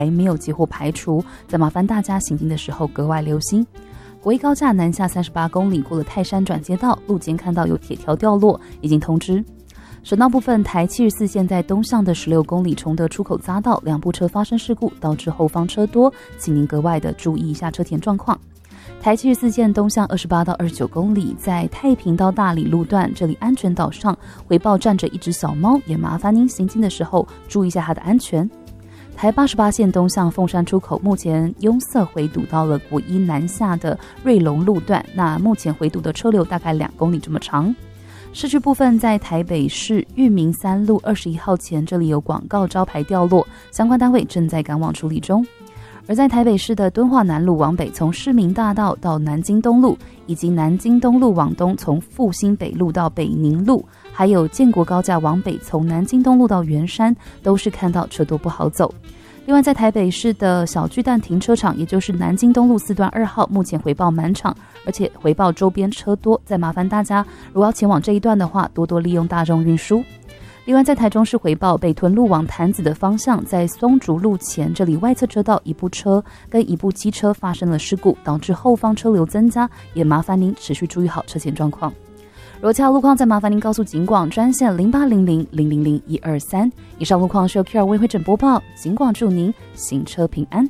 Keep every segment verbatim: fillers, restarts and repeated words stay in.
没有截获排除，再麻烦大家行进的时候格外留心。国一高架南下三十八公里，过了泰山转接道，路肩看到有铁条掉落，已经通知。省道部分，台七十四线在东向的十六公里崇德出口匝道，两部车发生事故，导致后方车多，请您格外的注意一下车田状况。台七十四线东向二十八到二十九公里，在太平到大理路段，这里安全岛上回报站着一只小猫，也麻烦您行进的时候注意一下它的安全。台八十八线东向凤山出口，目前拥塞回堵到了国一南下的瑞隆路段，那目前回堵的车流大概两公里这么长。市区部分，在台北市裕民三路二十一号前，这里有广告招牌掉落，相关单位正在赶往处理中。而在台北市的敦化南路往北，从市民大道到南京东路，以及南京东路往东从复兴北路到北宁路，还有建国高架往北从南京东路到圆山，都是看到车多不好走。另外，在台北市的小巨蛋停车场，也就是南京东路四段二号，目前回报满场，而且回报周边车多，再麻烦大家如果要前往这一段的话，多多利用大众运输。另外，在台中市回报北屯路往潭子的方向，在松竹路前这里外侧车道一部车跟一部机车发生了事故，导致后方车流增加，也麻烦您持续注意好车前状况。如果其他路况，再麻烦您告诉警广专线零八零零零零零一二三。以上路况是由 Q R 为会诊播报，警广祝您行车平安。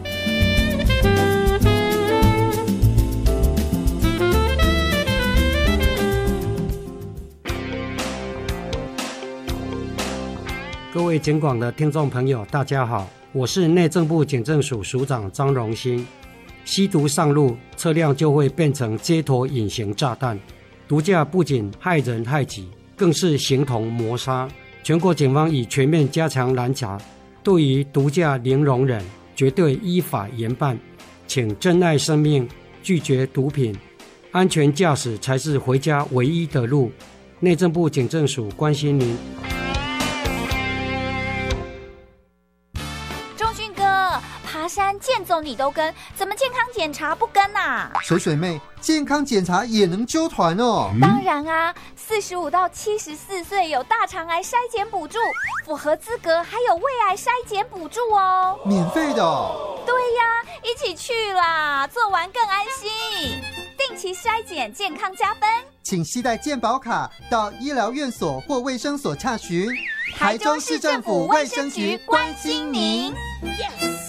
各位警广的听众朋友，大家好，我是内政部警政署署长张荣兴。吸毒上路，车辆就会变成街头隐形炸弹。毒驾不仅害人害己，更是形同谋杀。全国警方已全面加强拦查，对于毒驾零容忍，绝对依法严办。请珍爱生命，拒绝毒品，安全驾驶才是回家唯一的路。内政部警政署关心您。 爬山健走你都跟，怎么健康检查不跟啊？ 水水妹，健康检查也能揪团哦。 嗯、当然啊，四十五到七十四岁有大肠癌筛检补助，符合资格还有胃癌筛检补助哦， 免费的哦。 对呀，一起去啦，做完更安心。定期筛检，健康加分。 请携带健保卡到医疗院所或卫生所洽询。台中市政府卫生局关心您。Yes。